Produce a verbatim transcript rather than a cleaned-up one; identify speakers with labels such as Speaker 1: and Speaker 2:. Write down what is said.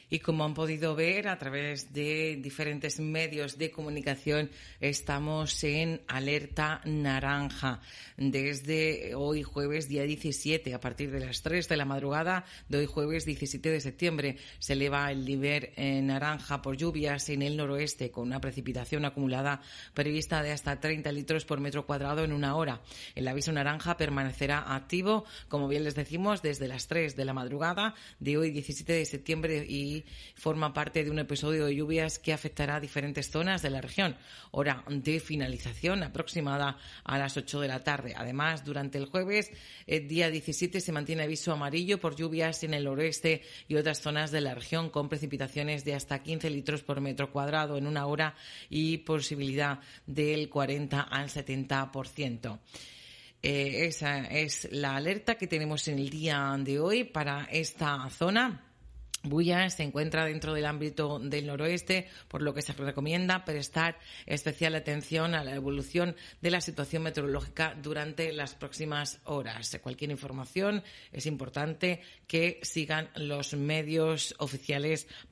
Speaker 1: Y como han podido ver a través de diferentes medios de comunicación, estamos en alerta naranja desde hoy jueves día diecisiete. A partir de las tres de la madrugada de hoy jueves diecisiete de septiembre se eleva el nivel en naranja por lluvias en el noroeste, con una precipitación acumulada prevista de hasta treinta litros por metro cuadrado en una hora. El aviso naranja permanecerá activo, como bien les decimos, desde las tres de la madrugada de hoy diecisiete de septiembre y forma parte de un episodio de lluvias que afectará a diferentes zonas de la región. Hora de finalización aproximada a las ocho de la tarde. Además, durante el jueves, el día diecisiete, se mantiene aviso amarillo por lluvias en el noroeste y otras zonas de la región, con precipitaciones de hasta quince litros por metro cuadrado en una hora y posibilidad del cuarenta al setenta por ciento. Eh, esa es la alerta que tenemos en el día de hoy para esta zona. Bulla se encuentra dentro del ámbito del noroeste, por lo que se recomienda prestar especial atención a la evolución de la situación meteorológica durante las próximas horas. Cualquier información es importante que sigan los medios oficiales